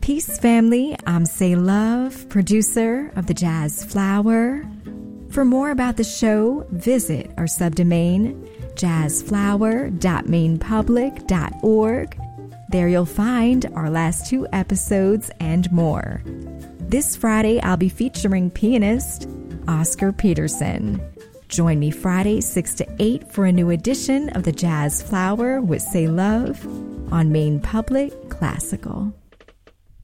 Peace, family. I'm Say Love, producer of the Jazz Flower. For more about the show, visit our subdomain, jazzflower.mainpublic.org. There you'll find our last 2 episodes and more. This Friday, I'll be featuring pianist Oscar Peterson. Join me Friday, 6 to 8 for a new edition of the Jazz Flower with Say Love on Maine Public Classical.